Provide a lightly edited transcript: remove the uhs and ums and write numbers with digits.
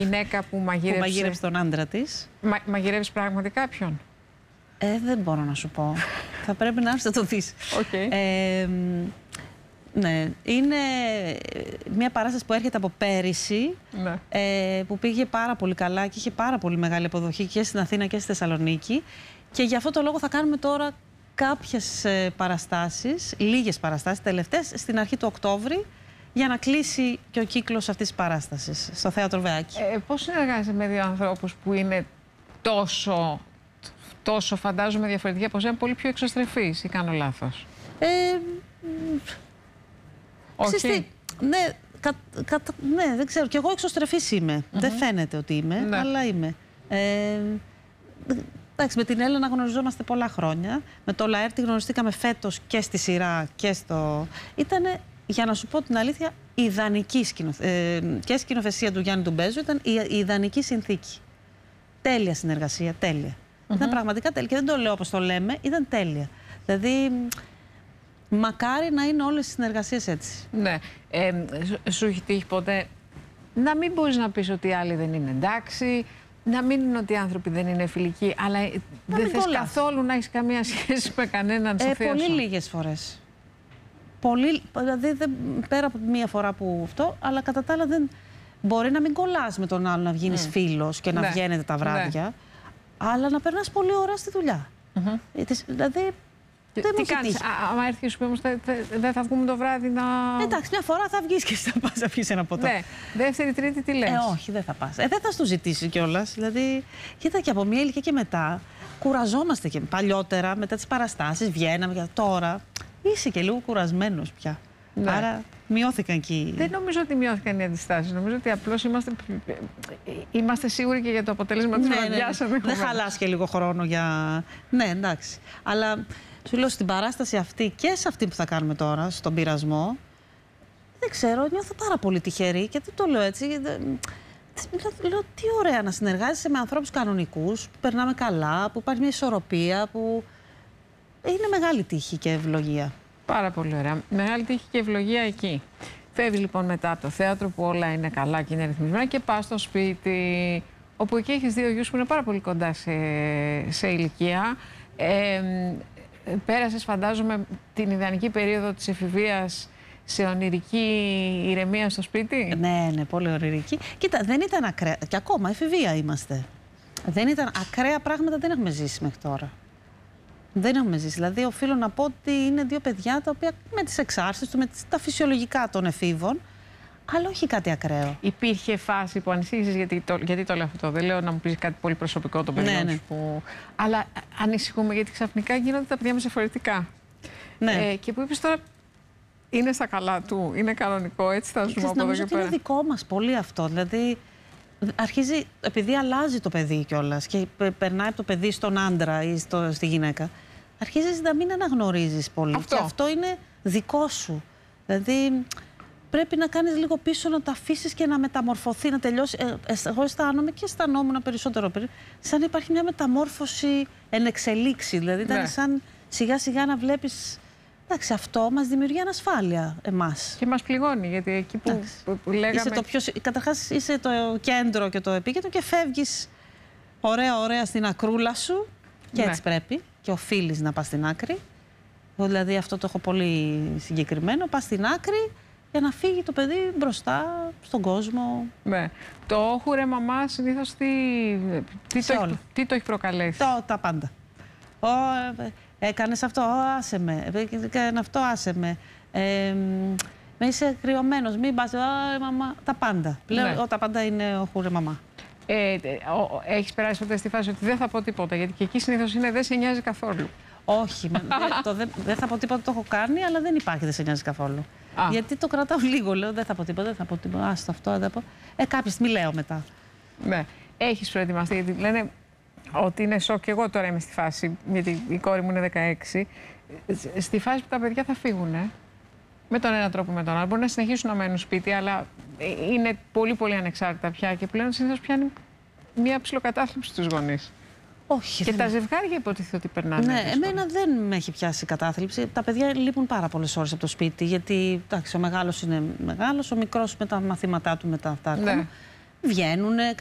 Γυναίκα που μαγείρεψε τον άντρα της. Μαγειρεύεις πραγματικά κάποιον? Δεν μπορώ να σου πω. Θα πρέπει να έρθεις να το δεις. Okay. Ναι, είναι μια παράσταση που έρχεται από πέρυσι, ναι. Που πήγε πάρα πολύ καλά και είχε πάρα πολύ μεγάλη αποδοχή και στην Αθήνα και στη Θεσσαλονίκη. Και γι' αυτό το λόγο θα κάνουμε τώρα κάποιες παραστάσεις, λίγες παραστάσεις, τελευταίες, στην αρχή του Οκτώβρη, για να κλείσει και ο κύκλος αυτής της παράστασης στο Θέατρο Βεάκη. Πώς συνεργάζεσαι με δύο ανθρώπους που είναι τόσο φαντάζομαι διαφορετικοί από εσένα, πολύ πιο εξωστρεφείς, ή κάνω λάθος? Όχι. Ναι, δεν ξέρω. Κι εγώ εξωστρεφής είμαι. Δεν φαίνεται ότι είμαι, αλλά είμαι. Εντάξει, με την Έλενα γνωριζόμαστε πολλά χρόνια. Με το Λαέρτη γνωριστήκαμε φέτος και στη σειρά και στο... Ήτανε, για να σου πω την αλήθεια, ιδανική και σκηνοθεσία του Γιάννη του Μπέζου ήταν η ιδανική συνθήκη. Τέλεια συνεργασία, τέλεια. Ήταν πραγματικά τέλεια. Και δεν το λέω όπως το λέμε, ήταν τέλεια. Δηλαδή, μακάρι να είναι όλες οι συνεργασίες έτσι. Ναι. Σου έχει τύχει ποτέ να μην μπορείς να πεις ότι οι άλλοι δεν είναι εντάξει, να μην είναι ότι οι άνθρωποι δεν είναι φιλικοί, αλλά δεν θες καθόλου να έχεις καμία σχέση με κανέναν στο θείο σου? Πολύ λίγες φορές. Δηλαδή πέρα από μία φορά που αυτό, αλλά κατά τα άλλα δεν μπορεί να μην κολλάς με τον άλλο, να βγαίνεις φίλος και να βγαίνετε τα βράδια, αλλά να περνάς πολύ ώρα στη δουλειά. Δηλαδή, τι κάνεις, άμα έρθει και σου πει όμως δεν θα βγούμε το βράδυ να... Εντάξει, μια φορά θα βγεις και θα πας να πιεις ένα ποτό. Ναι, δεύτερη, τρίτη τι λες? Όχι, δεν θα πας. Δεν θα σου ζητήσει κιόλας. Δηλαδή, κοίτα, και από μια ηλικία και μετά κουραζόμαστε και παλιότερα μετά τις παραστάσεις, βγαίναμε. Τώρα είσαι και λίγο κουρασμένος πια. Ναι. Άρα μειώθηκαν εκεί. Δεν νομίζω ότι μειώθηκαν οι αντιστάσεις. Νομίζω ότι απλώς είμαστε σίγουροι και για το αποτέλεσμα της βραδιάς. Δεν χαλάς και λίγο χρόνο για... Ναι, εντάξει. Αλλά σου λέω, στην παράσταση αυτή και σε αυτή που θα κάνουμε τώρα, στον πειρασμό, δεν ξέρω, νιώθω πάρα πολύ τυχερή και δεν το λέω έτσι. Λέω, τι ωραία να συνεργάζεσαι με ανθρώπους κανονικούς, που περνάμε καλά, που υπάρχει μια ισορροπία, που είναι μεγάλη τύχη και ευλογία. Πάρα πολύ ωραία. Μεγάλη τύχη και ευλογία εκεί. Φεύγεις λοιπόν μετά από το θέατρο που όλα είναι καλά και είναι ρυθμισμένα και πας στο σπίτι, όπου εκεί έχεις δύο γιους που είναι πάρα πολύ κοντά σε ηλικία. Πέρασες, φαντάζομαι, την ιδανική περίοδο της εφηβείας σε ονειρική ηρεμία στο σπίτι. Ναι, πολύ ονειρική. Κοίτα, δεν ήταν ακραία. Και ακόμα εφηβεία είμαστε. Δεν ήταν ακραία πράγματα, δεν έχουμε ζήσει μέχρι τώρα. Δεν έχουμε ζήσει. Δηλαδή, οφείλω να πω ότι είναι δύο παιδιά τα οποία με τις εξάρσεις του, με τα φυσιολογικά των εφήβων, αλλά όχι κάτι ακραίο. Υπήρχε φάση που ανησύχησες, γιατί το λέω αυτό? Δεν λέω να μου πεις κάτι πολύ προσωπικό των παιδιών σου. Που... Αλλά ανησυχούμε γιατί ξαφνικά γίνονται τα παιδιά μας διαφορετικά. Ναι. Και που είπες τώρα, είναι στα καλά του, είναι κανονικό, έτσι θα ζούμε από εδώ και πέρα. Είναι δικό μας πολύ αυτό. Δηλαδή, αρχίζει, επειδή αλλάζει το παιδί κιόλας και περνάει από το παιδί στον άντρα ή στη γυναίκα, αρχίζεις να μην αναγνωρίζεις πολύ. Και αυτό είναι δικό σου. Δηλαδή, πρέπει να κάνεις λίγο πίσω, να το αφήσεις και να μεταμορφωθεί, να τελειώσει. Εγώ αισθάνομαι και αισθανόμουν περισσότερο σαν να υπάρχει μια μεταμόρφωση εν εξελίξη. Δηλαδή, ήταν σαν σιγά σιγά να βλέπεις. Εντάξει, αυτό μας δημιουργεί ανασφάλεια εμάς. Και μας πληγώνει, γιατί εκεί που λέγαμε... Καταρχάς είσαι το κέντρο και το επίκεντρο και φεύγεις ωραία στην ακρούλα σου και έτσι πρέπει και οφείλεις να πας στην άκρη. Δηλαδή αυτό το έχω πολύ συγκεκριμένο, πας στην άκρη για να φύγει το παιδί μπροστά στον κόσμο. Ναι. Το όχουρε μαμά συνήθως τι το έχει προκαλέσει? Τα πάντα. Έκανες αυτό, άσε με. Έκανε αυτό, άσε με. Είσαι κρυωμένος, μην πας, μαμά. Τα πάντα. Πλέον τα πάντα είναι όχουρε μαμά. Έχεις περάσει ποτέ στη φάση ότι δεν θα πω τίποτα? Γιατί και εκεί συνήθως είναι δεν σε νοιάζει καθόλου. Όχι, δεν θα πω τίποτα, το έχω κάνει, αλλά δεν υπάρχει δεν σε νοιάζει καθόλου. Γιατί το κρατάω λίγο, λέω δεν θα πω τίποτα, άστο αυτό, δεν θα πω. Κάποια στιγμή λέω μετά. Ναι. Έχεις προετοιμαστεί, γιατί λένε ότι είναι σοκ, και εγώ τώρα είμαι στη φάση, γιατί η κόρη μου είναι 16, στη φάση που τα παιδιά θα φύγουν, με τον ένα τρόπο με τον άλλο. Μπορεί να συνεχίσουν να μένουν σπίτι, αλλά είναι πολύ πολύ ανεξάρτητα πια και πλέον συνήθως πιάνει μια ψιλοκατάθλιψη στους γονείς. Όχι. Και τα ζευγάρια υποτίθεται ότι περνάνε. Ναι, εμένα δεν με έχει πιάσει κατάθλιψη. Τα παιδιά λείπουν πάρα πολλές ώρες από το σπίτι, γιατί εντάξει, ο μεγάλος είναι μεγάλος, ο μικρός με τα μαθήματά του, με τα αυτά. Ναι. βγαίνουν,